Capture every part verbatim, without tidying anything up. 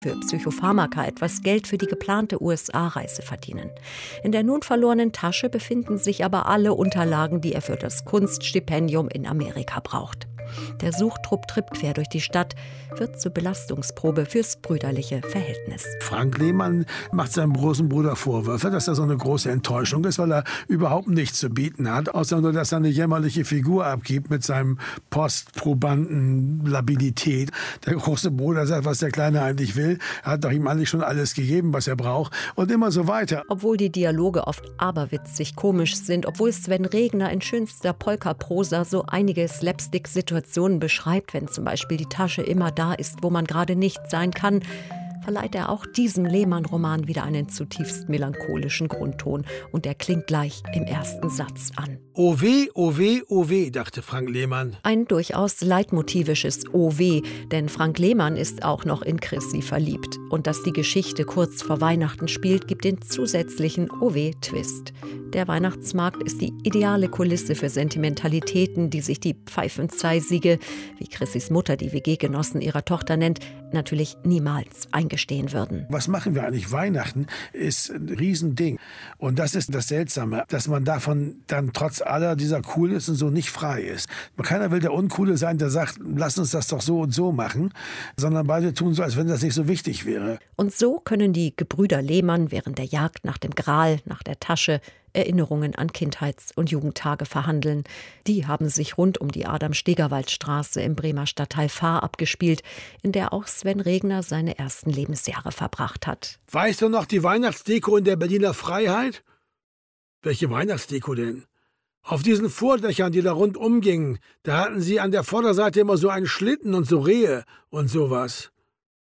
für Psychopharmaka etwas Geld für die geplante U S A-Reise verdienen. In der nun verlorenen Tasche befinden sich aber alle Unterlagen, die er für das Kunststipendium in Amerika braucht. Der Suchtrupp tritt quer durch die Stadt, wird zur Belastungsprobe fürs brüderliche Verhältnis. Frank Lehmann macht seinem großen Bruder Vorwürfe, dass er so eine große Enttäuschung ist, weil er überhaupt nichts zu bieten hat, außer nur, dass er eine jämmerliche Figur abgibt mit seinem postprobanten Labilität. Der große Bruder sagt, was der Kleine eigentlich will. Er hat doch ihm eigentlich schon alles gegeben, was er braucht, und immer so weiter. Obwohl die Dialoge oft aberwitzig komisch sind, obwohl Sven Regner in schönster Polka-Prosa so einige Slapstick-Situationen beschreibt, wenn zum Beispiel die Tasche immer da ist, wo man gerade nicht sein kann, verleiht er auch diesem Lehmann-Roman wieder einen zutiefst melancholischen Grundton. Und der klingt gleich im ersten Satz an. O weh, o weh, o weh, dachte Frank Lehmann. Ein durchaus leitmotivisches O weh, denn Frank Lehmann ist auch noch in Chrissy verliebt. Und dass die Geschichte kurz vor Weihnachten spielt, gibt den zusätzlichen O weh-Twist. Der Weihnachtsmarkt ist die ideale Kulisse für Sentimentalitäten, die sich die Pfeifenzeisige, wie Chrissys Mutter die W G-Genossen ihrer Tochter nennt, natürlich niemals eingestehen würden. Was machen wir eigentlich? Weihnachten ist ein Riesending. Und das ist das Seltsame, dass man davon dann trotz aller dieser Coolness und so nicht frei ist. Keiner will der Uncoole sein, der sagt, lass uns das doch so und so machen, sondern beide tun so, als wenn das nicht so wichtig wäre. Und so können die Gebrüder Lehmann während der Jagd nach dem Gral, nach der Tasche, Erinnerungen an Kindheits- und Jugendtage verhandeln. Die haben sich rund um die Adam-Stegerwald-Straße im Bremer Stadtteil Fahr abgespielt, in der auch Sven Regner seine ersten Lebensjahre verbracht hat. Weißt du noch die Weihnachtsdeko in der Berliner Freiheit? Welche Weihnachtsdeko denn? Auf diesen Vordächern, die da rundum gingen, da hatten sie an der Vorderseite immer so einen Schlitten und so Rehe und sowas.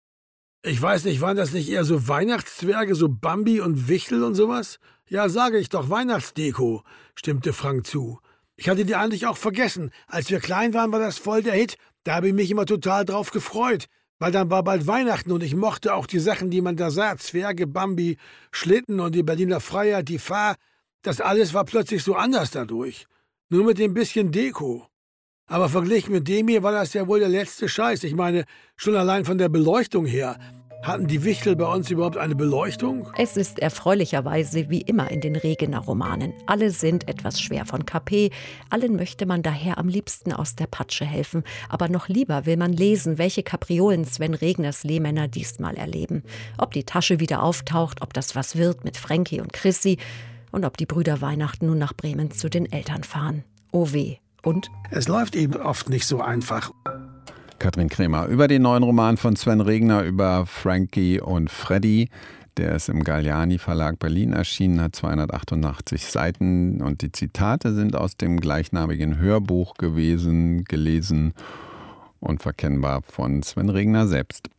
Ich weiß nicht, waren das nicht eher so Weihnachtszwerge, so Bambi und Wichtel und sowas? Ja, sage ich doch, Weihnachtsdeko, stimmte Frank zu. Ich hatte die eigentlich auch vergessen. Als wir klein waren, war das voll der Hit. Da habe ich mich immer total drauf gefreut, weil dann war bald Weihnachten und ich mochte auch die Sachen, die man da sah. Zwerge, Bambi, Schlitten und die Berliner Freiheit, die Fahr. Das alles war plötzlich so anders dadurch. Nur mit dem bisschen Deko. Aber verglichen mit dem hier war das ja wohl der letzte Scheiß. Ich meine, schon allein von der Beleuchtung her. Hatten die Wichtel bei uns überhaupt eine Beleuchtung? Es ist erfreulicherweise wie immer in den Regener Romanen. Alle sind etwas schwer von K P. Allen möchte man daher am liebsten aus der Patsche helfen. Aber noch lieber will man lesen, welche Kapriolen Sven Regners Lehmänner diesmal erleben. Ob die Tasche wieder auftaucht, ob das was wird mit Frankie und Chrissy und ob die Brüder Weihnachten nun nach Bremen zu den Eltern fahren. Oh weh. Und? Es läuft eben oft nicht so einfach. Katrin Kremer über den neuen Roman von Sven Regner über Frankie und Freddy. Der ist im Galliani Verlag Berlin erschienen, hat zweihundertachtundachtzig Seiten und die Zitate sind aus dem gleichnamigen Hörbuch gewesen, gelesen und verkennbar von Sven Regner selbst.